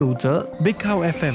赌则 Big Cow FM。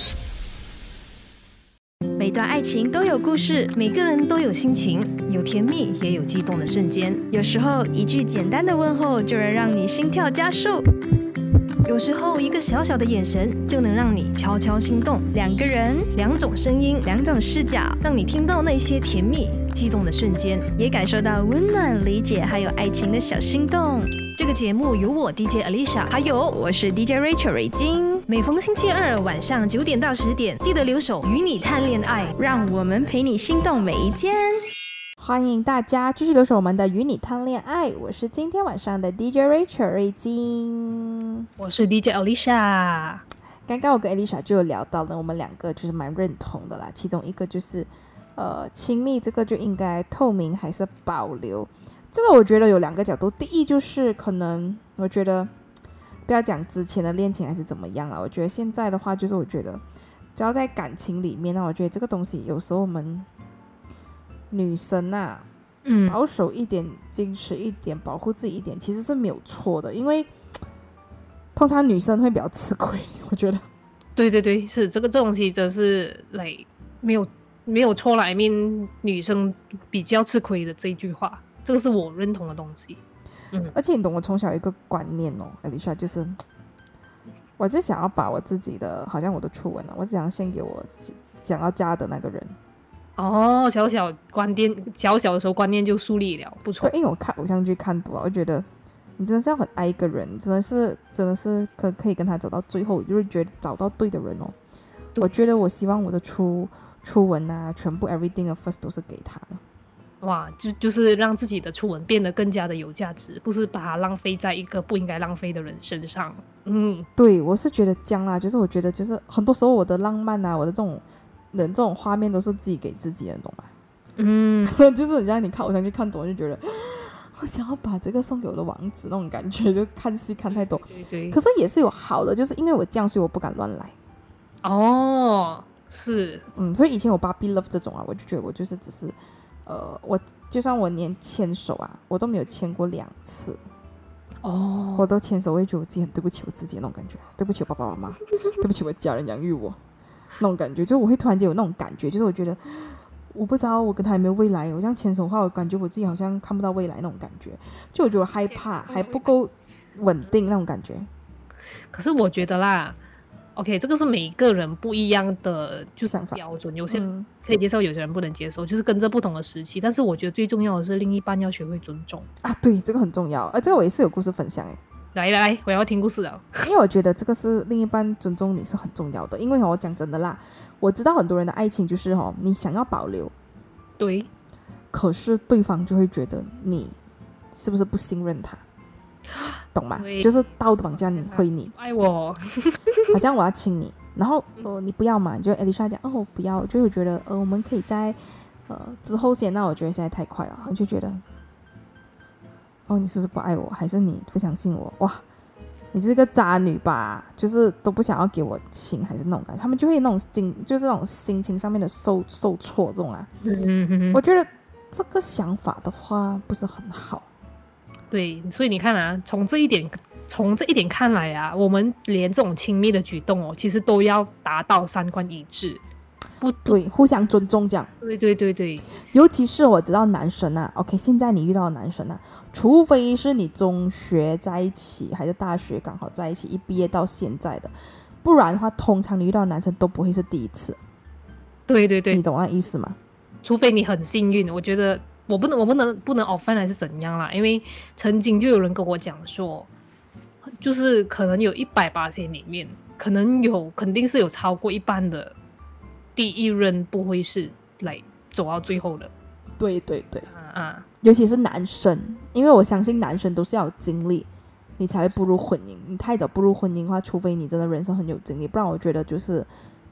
每段爱情都有故事， 每个人都有心情，有甜蜜也有激动的瞬间。 有时候一句简单的问候就能让你心跳加速， 有时候一个小小的眼神就能让你悄悄心动。 两个人， 两种声音， 两种视角， 让你听到那些甜蜜激动的瞬间， 也感受到温暖、理解还有爱情的小心动。 这个节目由我 DJ Alicia， 还有我是 DJ Rachel 瑞金， 每逢星期二晚上9点到10点，记得留守与你谈恋爱， 让我们陪你心动每一天。欢迎大家继续留守我们的与你谈恋爱，我是今天晚上的 DJ Rachel 瑞金， 我是 DJ Alicia。 刚刚我跟 Alicia 就有聊到呢，我们两个就是蛮认同的啦，其中一个就是亲密这个就应该透明还是保留。这个我觉得有两个角度，第一就是可能我觉得不要讲之前的恋情还是怎么样啦，我觉得现在的话就是我觉得只要在感情里面呢，我觉得这个东西有时候我们女生啊，保守一点，矜持一点，保护自己一点，其实是没有错的，因为通常女生会比较吃亏，我觉得。 对对对，是这东西真是没有错啦，I mean 女生比较吃亏的这一句话，这个是我认同的东西。 而且你懂，我从小有一个观念哦，Alicia，就是我是想要把我自己的，好像我的初吻我只想献给我想要嫁的那个人。 哦，小小的时候观念就树立了，不错。 对，因为我看偶像剧看多了，我觉得你真的是要很爱一个人，你真的是可以跟他走到最后，就是觉得找到对的人哦。我觉得我希望我的初吻啊，全部 everything of first 都是给他的。 哇，就是让自己的初吻变得更加的有价值，不是把它浪费在一个不应该浪费的人身上。 对，我是觉得这样啦，就是我觉得就是很多时候我的浪漫啊，我的这种画面都是自己给自己的，懂吗？就是很像你看偶像剧看多就觉得我想要把这个送给我的王子那种感觉，就看戏看太多。 对。 可是也是有好的，就是因为我这样，所以我不敢乱来。 哦，是。 所以以前我Barbie Love 这种啊，我就觉得我就是只是我就算我连牵手啊，我都没有牵过2次。我都牵手，我会觉得我自己很对不起我自己的那种感觉，对不起我爸爸妈妈，对不起我家人养育我那种感觉，就我会突然间有那种感觉，就是我觉得我不知道我跟他有没有未来，我这样牵手的话，我感觉我自己好像看不到未来那种感觉，就我觉得我害怕，还不够稳定那种感觉。 可是我觉得啦，OK， 这个是每个人不一样的就是标准，有些人可以接受，有些人不能接受，就是跟着不同的时期。但是我觉得最重要的是另一半要学会尊重啊，对，这个很重要。这个我也是有故事分享来，我要听故事了。 因为我觉得这个是另一半尊重你是很重要的。因为我讲真的啦，我知道很多人的爱情就是你想要保留， 对， 可是对方就会觉得你是不是不信任他，懂吗？就是道德绑架你，会你爱我， 好像我要亲你，然后你不要嘛，你就 Alicia 讲我不要，就会觉得我们可以在之后先。那我觉得现在太快了，你就觉得你是不是不爱我，还是你不相信我？哇，你是个渣女吧？就是都不想要给我亲，还是那种感觉，他们就会那种就是那种心情上面的受挫这种啊。我觉得这个想法的话不是很好。 对，所以你看啊，从这一点看来啊，我们连这种亲密的举动其实都要达到三观一致， 对，互相尊重这样。 对， 尤其是我知道男生啊 ，OK， 现在你遇到的男生啊，除非是你中学在一起，还是大学刚好在一起，一毕业到现在的，不然的话，通常你遇到的男生都不会是第一次。 对， 你懂我的意思吗？ 除非你很幸运，我觉得我不能 offend 还是怎样啦，因为曾经就有人跟我讲说，就是可能有100%里面，肯定是有超过一半的第一任不会是来走到最后的。 对，尤其是男生，因为我相信男生都是要有经历，你才会步入婚姻。你太早步入婚姻的话，除非你真的人生很有经历，不然我觉得就是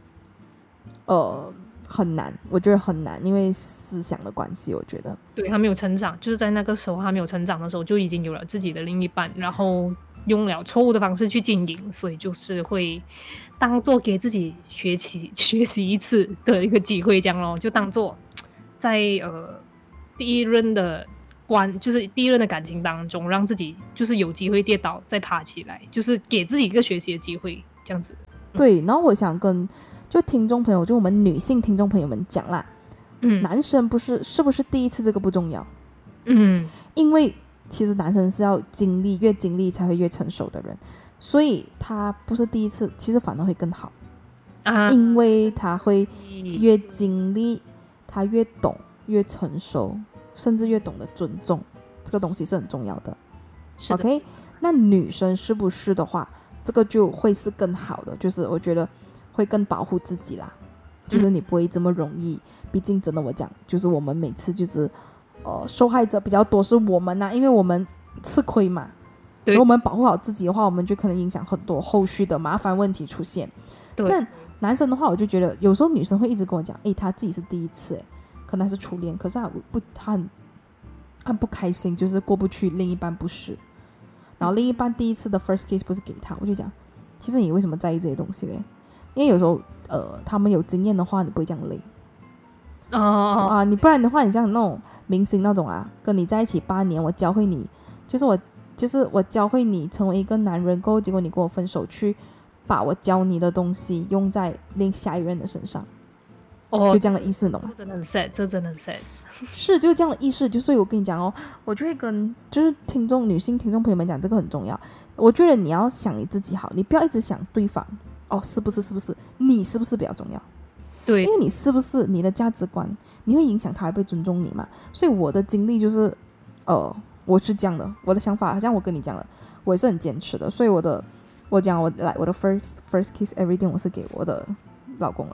很难，我觉得很难，因为思想的关系，我觉得对他没有成长，就是在那个时候他没有成长的时候，就已经有了自己的另一半，然后用了错误的方式去经营，所以就是会当做给自己学习一次的一个机会，这样咯，就当做在第一任的感情当中，让自己就是有机会跌倒再爬起来，就是给自己一个学习的机会， 这样子。 对，然后我想跟就听众朋友，就我们女性听众朋友们讲啦，男生是不是第一次这个不重要，因为其实男生是要越经历才会越成熟的人，所以他不是第一次，其实反而会更好，因为他会越经历，他越懂越成熟，甚至越懂得尊重，这个东西是很重要的。OK， 那女生是不是的话，这个就会是更好的，就是我觉得会更保护自己啦，就是你不会这么容易，毕竟真的我讲，就是我们每次就是受害者比较多是我们因为我们吃亏嘛，如果我们保护好自己的话，我们就可能影响很多后续的麻烦问题出现。那男生的话，我就觉得有时候女生会一直跟我讲，他自己是第一次，可能还是初恋，可是他很不开心，就是过不去，另一半不是，然后另一半第一次的 first kiss 不是给他，我就讲，其实你为什么在意这些东西嘞？因为有时候他们有经验的话，你不会这样累你不然的话，你像那种明星那种跟你在一起8年，我教会你，就是我教会你成为一个男人，过后结果你跟我分手，去把我教你的东西用在下一任的身上，就这样的意思，懂吗？ 这真的很 sad， 这真的很 sad。 是，就这样的意思。所以我跟你讲我就会跟就是女性听众朋友们讲，这个很重要。我觉得你要想你自己好，你不要一直想对方是不是你是不是比较重要。 对， 因为你是不是你的价值观，你会影响他会不会尊重你嘛。所以我的经历就是我是这样的，我的想法好像我跟你讲了，我也是很坚持的。所以我的 first kiss everything 我是给我的老公了。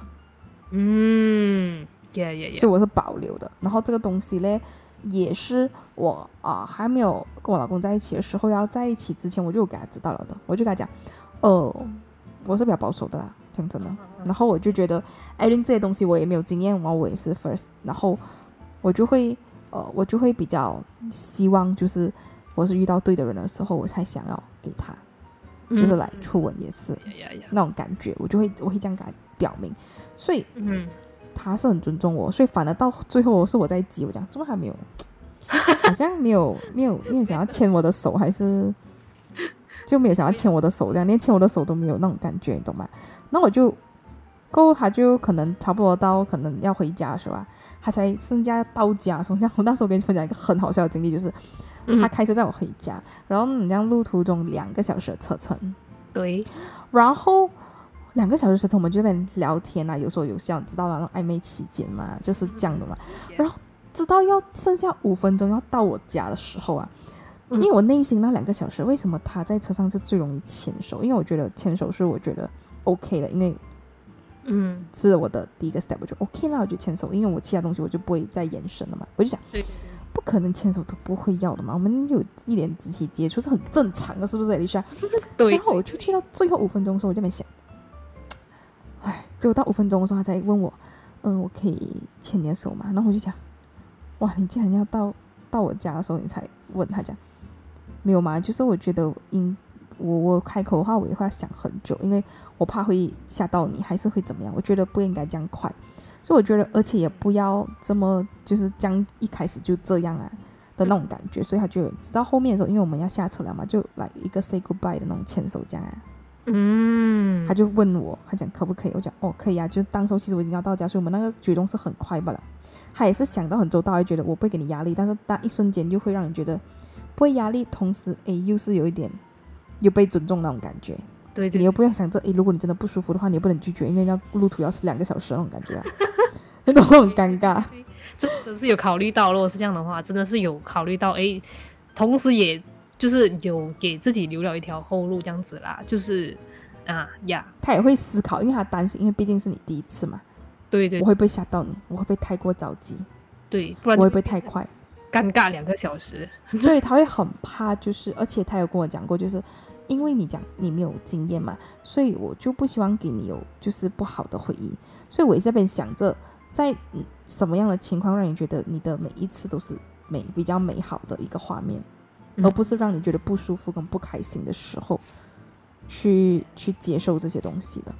所以我是保留的。然后这个东西呢，也是我还没有跟我老公在一起的时候，要在一起之前我就给他知道了的。我就跟他讲我是比较保守的啦，讲真的。然后我就觉得这些东西我也没有经验，我也是 first， 然后我就会比较希望就是我是遇到对的人的时候我才想要给他，就是来初吻也是那种感觉，我会这样给他表明。所以他是很尊重我，所以反而到最后是我在急，我讲怎么还没有好像没有想要牵我的手，还是就没有想要牵我的手，这样连牵我的手都没有那种感觉，你懂吗？那我就过后他就可能差不多到可能要回家是吧，他才剩下到家。从像我那时候跟你分享一个很好笑的经历，就是他开车载我回家，然后你这样路途中2个小时的车程， 对， 然后2个小时车程我们这边聊天有说有笑，知道那种暧昧期间嘛，就是这样的嘛。然后直到要剩下5分钟要到我家的时候因为我内心那2个小时，为什么他在车上是最容易牵手？因为我觉得牵手是我觉得 OK 的，因为是我的第一个 step， 我就 OK 啦，我就牵手，因为我其他东西我就不会再延伸了嘛。我就想不可能牵手都不会要的嘛，我们有一点肢体接触是很正常的，是不是 Alicia？ 对。然后我就去到最后5分钟的时候，我就没想，结果到5分钟的时候他才问我我可以牵你的手吗？然后我就想，哇，你竟然要到我家的时候你才问。他讲没有嘛，就是我觉得我开口的话我也会想很久，因为我怕会吓到你，还是会怎么样，我觉得不应该这样快。所以我觉得而且也不要这么就是这样一开始就这样的那种感觉。所以他就直到后面的时候，因为我们要下车了嘛，就来一个 say goodbye 的那种牵手这样他就问我，他讲可不可以，我讲可以就当时候其实我已经要到家，所以我们那个举动是很快罢了。他也是想到很周到，也觉得我不会给你压力，但是一瞬间就会让你觉得不会压力，同时又是有一点又被尊重那种感觉。对，你又不要想着如果你真的不舒服的话你也不能拒绝，因为要路途要是2个小时那种感觉那种很尴尬。 这真是有考虑到，如果是这样的话真的是有考虑到同时也就是有给自己留了一条后路这样子啦，就是他也会思考，因为他担心，因为毕竟是你第一次嘛。 对，我会不会吓到你，我会不会太过着急， 对，不然我会不会太快， 尴尬2个小时。 对，他会很怕，就是而且他有跟我讲过，就是因为你讲你没有经验嘛，所以我就不希望给你有就是不好的回忆。所以我也在那边想着在什么样的情况让你觉得你的每一次都是比较美好的一个画面，而不是让你觉得不舒服跟不开心的时候去接受这些东西的。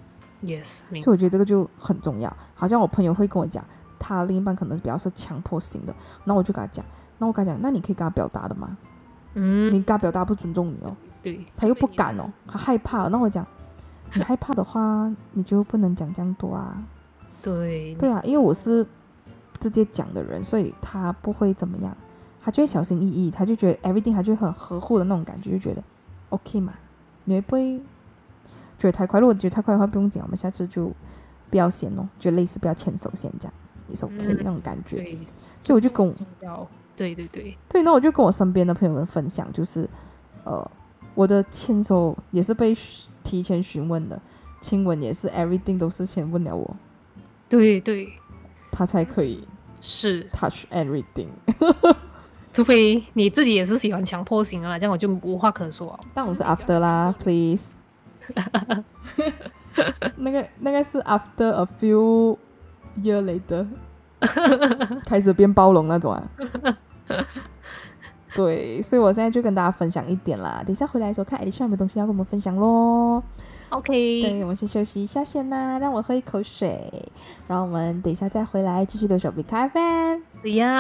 Yes， 所以我觉得这个就很重要。好像我朋友会跟我讲他另一半可能比较是强迫型的，然后我就跟他讲，那你可以跟他表达的吗？你跟他表达不尊重你对，他又不敢他害怕。然后我讲你害怕的话，你就不能讲这样多啊。 对对啊，因为我是直接讲的人，所以他不会怎么样，他就会小心翼翼，他就觉得 everything 他就会很呵护的那种感觉，就觉得 OK 嘛。你会不会觉得太快？如果觉得太快的话，不用紧，我们下次就不要先哦，就类似不要牵手先这样，也是 OK、那种感觉。 对， 所以我就跟我对对对， 那我就跟我身边的朋友们分享，就是我的牵手也是被提前询问的，亲吻也是 everything 都是先问了我， 对对他才可以是， touch everything。 除非你自己也是喜欢强迫型啊，这样我就无话可说。 但我是 after 啦 ，please 那个是 after a few year later 开始变包容那种啊。对，所以我现在就跟大家分享一点啦。等一下回来的时候看Alicia有没有东西要跟我们分享咯。 OK， 对，我们先休息一下先啦，让我喝一口水，然后我们等一下再回来继续留守比咖啡。 对呀。